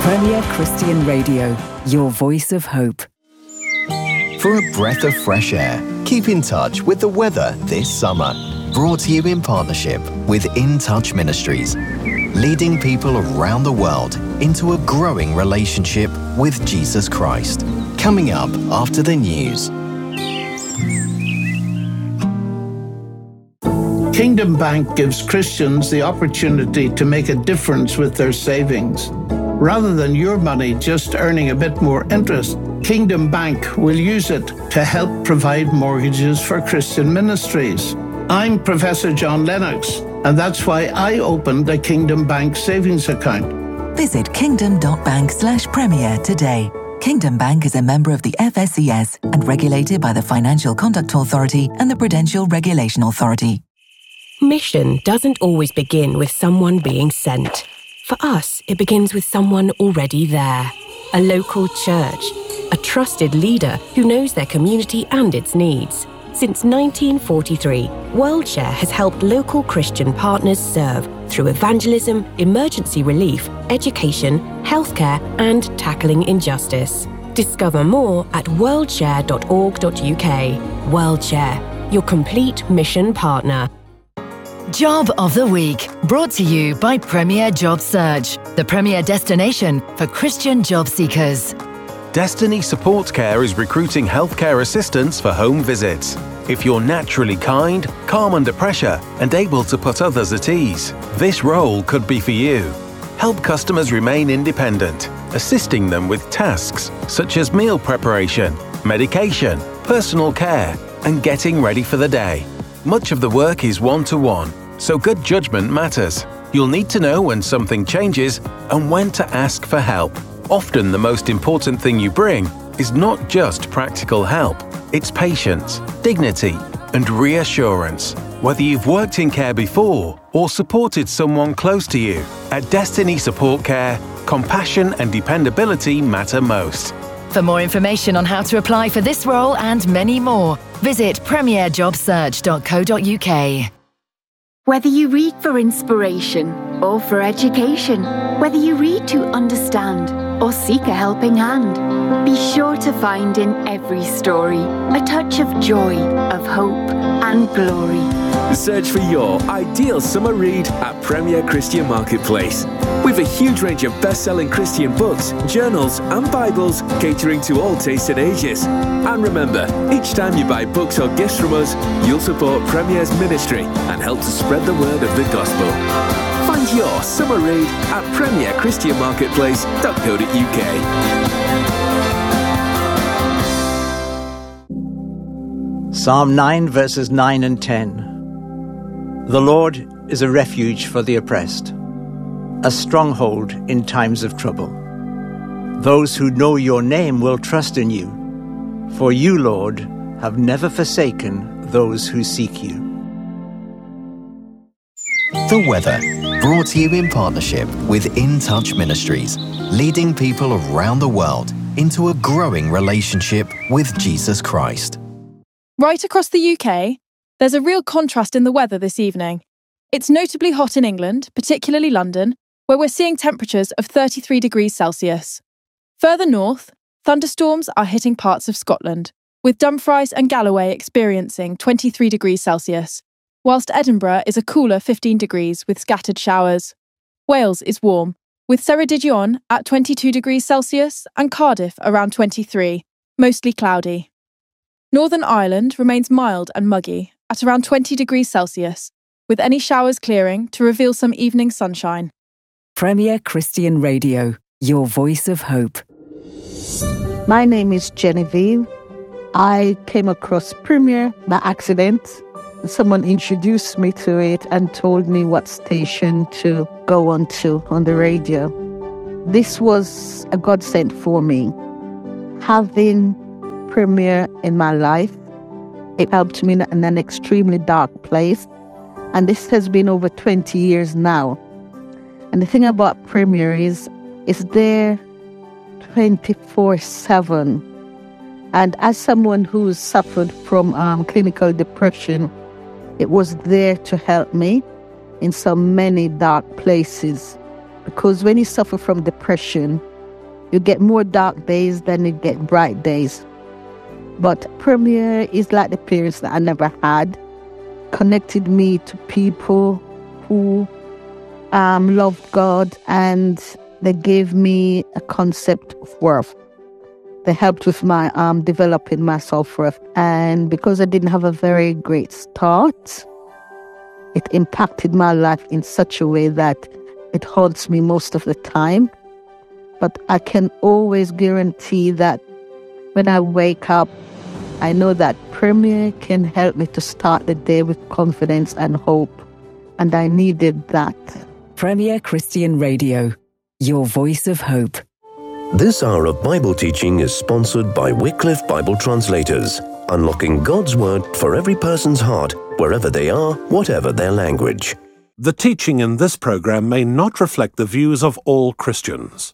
Premier Christian Radio, your voice of hope. For a breath of fresh air, keep in touch with the weather this summer. Brought to you in partnership with In Touch Ministries, leading people around the world into a growing relationship with Jesus Christ. Coming up after the news. Kingdom Bank gives Christians the opportunity to make a difference with their savings. Rather than your money just earning a bit more interest, Kingdom Bank will use it to help provide mortgages for Christian ministries. I'm Professor John Lennox, and that's why I opened a Kingdom Bank savings account. Visit kingdom.bank/premier today. Kingdom Bank is a member of the FSCS and regulated by the Financial Conduct Authority and the Prudential Regulation Authority. Mission doesn't always begin with someone being sent. For us, it begins with someone already there. A local church, a trusted leader who knows their community and its needs. Since 1943, WorldShare has helped local Christian partners serve through evangelism, emergency relief, education, healthcare, and tackling injustice. Discover more at worldshare.org.uk. WorldShare, your complete mission partner. Job of the Week, brought to you by Premier Job Search, the premier destination for Christian job seekers. Destiny Support Care is recruiting healthcare assistants for home visits. If you're naturally kind, calm under pressure, and able to put others at ease, this role could be for you. Help customers remain independent, assisting them with tasks such as meal preparation, medication, personal care, and getting ready for the day. Much of the work is one-to-one, so good judgment matters. You'll need to know when something changes and when to ask for help. Often the most important thing you bring is not just practical help, it's patience, dignity, and reassurance. Whether you've worked in care before or supported someone close to you, at Destiny Support Care, compassion and dependability matter most. For more information on how to apply for this role and many more, visit premierjobsearch.co.uk. Whether you read for inspiration or for education, whether you read to understand or seek a helping hand, be sure to find in every story a touch of joy, of hope and glory. Search for your ideal summer read at Premier Christian Marketplace. With a huge range of best-selling Christian books, journals and Bibles catering to all tastes and ages. And remember, each time you buy books or gifts from us, you'll support Premier's ministry and help to spread the word of the gospel. Find your summer read at premierchristianmarketplace.co.uk. Psalm 9 verses 9 and 10. The Lord is a refuge for the oppressed, a stronghold in times of trouble. Those who know your name will trust in you, for you, Lord, have never forsaken those who seek you. The weather, brought to you in partnership with In Touch Ministries, leading people around the world into a growing relationship with Jesus Christ. Right across the UK, there's a real contrast in the weather this evening. It's notably hot in England, particularly London, where we're seeing temperatures of 33 degrees Celsius. Further north, thunderstorms are hitting parts of Scotland, with Dumfries and Galloway experiencing 23 degrees Celsius, whilst Edinburgh is a cooler 15 degrees with scattered showers. Wales is warm, with Ceredigion at 22 degrees Celsius and Cardiff around 23, mostly cloudy. Northern Ireland remains mild and muggy at around 20 degrees Celsius, with any showers clearing to reveal some evening sunshine. Premier Christian Radio, your voice of hope. My name is Genevieve. I came across Premier by accident. Someone introduced me to it and told me what station to go on to on the radio. This was a godsend for me. Having Premier in my life, it helped me in an extremely dark place. And this has been over 20 years now. And the thing about Premier is it's there 24/7. And as someone who suffered from clinical depression, it was there to help me in so many dark places. Because when you suffer from depression, You get more dark days than you get bright days. But Premier is like the parents that I never had. Connected me to people who loved God, and they gave me a concept of worth. They helped with my developing my self-worth. And because I didn't have a very great start, it impacted my life in such a way that it haunts me most of the time. But I can always guarantee that when I wake up, I know that Premier can help me to start the day with confidence and hope. And I needed that. Premier Christian Radio, your voice of hope. This hour of Bible teaching is sponsored by Wycliffe Bible Translators, unlocking God's Word for every person's heart, wherever they are, whatever their language. The teaching in this program may not reflect the views of all Christians.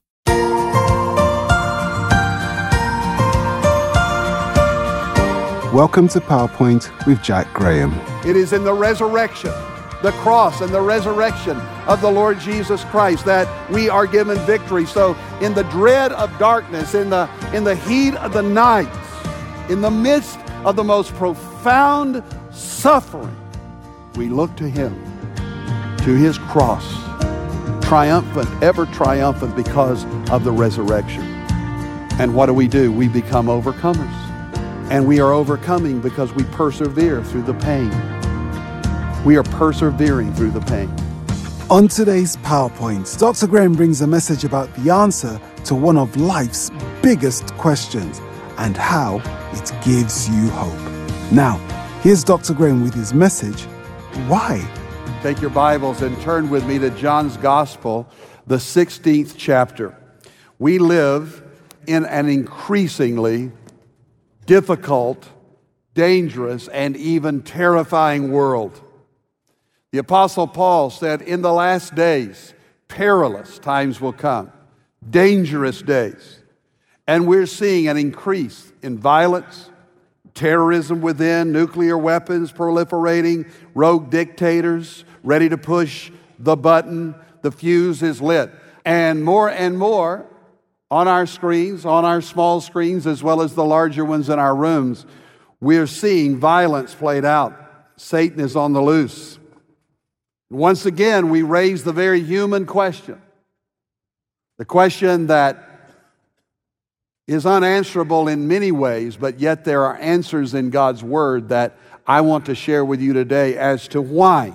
Welcome to PowerPoint with Jack Graham. It is in the resurrection, the cross and the resurrection of the Lord Jesus Christ that we are given victory. So in the dread of darkness, in the heat of the night, in the midst of the most profound suffering, we look to Him, to His cross, triumphant, ever triumphant because of the resurrection. And what do? We become overcomers. And we are overcoming because we persevere through the pain. We are persevering through the pain. On today's PowerPoint, Dr. Graham brings a message about the answer to one of life's biggest questions and how it gives you hope. Now, here's Dr. Graham with his message, Why? Take your Bibles and turn with me to John's Gospel, the 16th chapter. We live in an increasingly difficult, dangerous, and even terrifying world. The Apostle Paul said, in the last days, perilous times will come, dangerous days. And we're seeing an increase in violence, terrorism within, nuclear weapons proliferating, rogue dictators ready to push the button, the fuse is lit. And more on our screens, on our small screens, as well as the larger ones in our rooms, we're seeing violence played out. Satan is on the loose. Once again, we raise the very human question, the question that is unanswerable in many ways, but yet there are answers in God's Word that I want to share with you today as to why.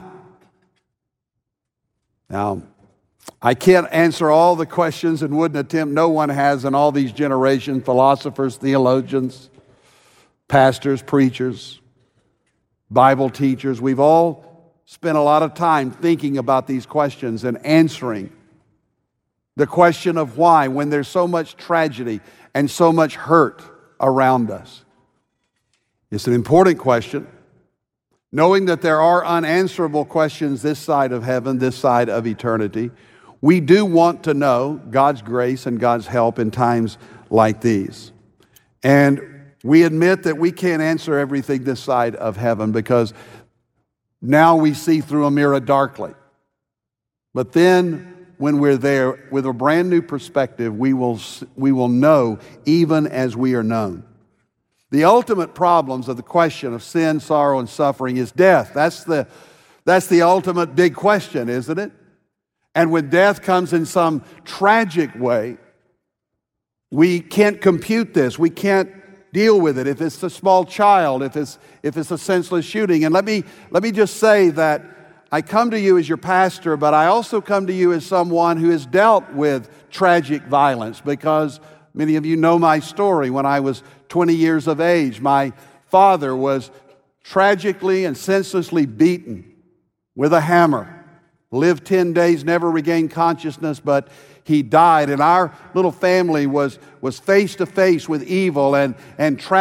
Now, I can't answer all the questions and wouldn't attempt, no one has in all these generations, philosophers, theologians, pastors, preachers, Bible teachers. We've all spent a lot of time thinking about these questions and answering the question of why when there's so much tragedy and so much hurt around us. It's an important question. Knowing that there are unanswerable questions this side of heaven, this side of eternity, we do want to know God's grace and God's help in times like these. And we admit that we can't answer everything this side of heaven because now we see through a mirror darkly. But then when we're there with a brand new perspective, we will know even as we are known. The ultimate problems of the question of sin, sorrow, and suffering is death. That's the ultimate big question, isn't it? And when death comes in some tragic way, we can't compute this. We can't deal with it. If it's a small child, if it's a senseless shooting. And let me just say that I come to you as your pastor, but I also come to you as someone who has dealt with tragic violence, because many of you know my story. When I was 20 years of age, my father was tragically and senselessly beaten with a hammer. Lived 10 days, never regained consciousness, but he died. And our little family was face to face with evil and tragedy.